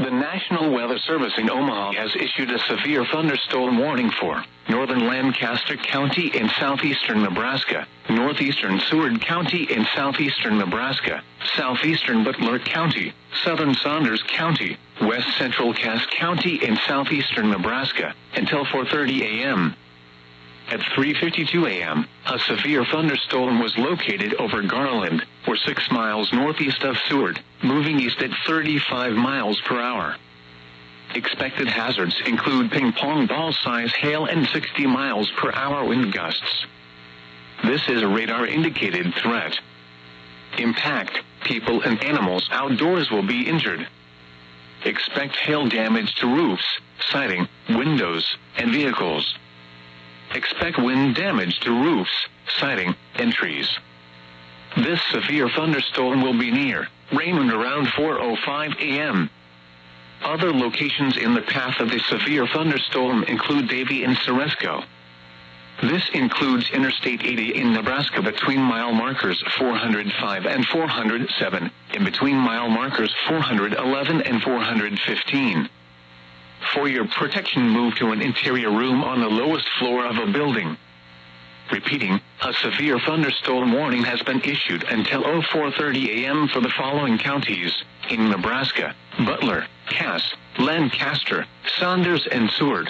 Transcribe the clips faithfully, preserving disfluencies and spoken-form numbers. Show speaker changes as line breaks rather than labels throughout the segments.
The National Weather Service in Omaha has issued a severe thunderstorm warning for northern Lancaster County in southeastern Nebraska, northeastern Seward County in southeastern Nebraska, southeastern Butler County, southern Saunders County, west central Cass County in southeastern Nebraska, until four thirty a.m. At three fifty-two a.m., a severe thunderstorm was located over Garland, or six miles northeast of Seward, moving east at thirty-five miles per hour. Expected hazards include ping-pong ball-size hail and sixty miles per hour wind gusts. This is a radar-indicated threat. Impact: people and animals outdoors will be injured. Expect hail damage to roofs, siding, windows, and vehicles. Expect wind damage to roofs, siding, and trees. This severe thunderstorm will be near Raymond around four oh five a.m. Other locations in the path of the severe thunderstorm include Davie and Ceresco. This includes Interstate eighty in Nebraska between mile markers four hundred five and four hundred seven, and between mile markers four hundred eleven and four hundred fifteen. For your protection, move to an interior room on the lowest floor of a building. Repeating, a severe thunderstorm warning has been issued until four thirty a.m. for the following counties in Nebraska: Butler, Cass, Lancaster, Saunders, and Seward.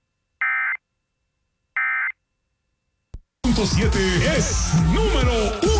siete es número uno.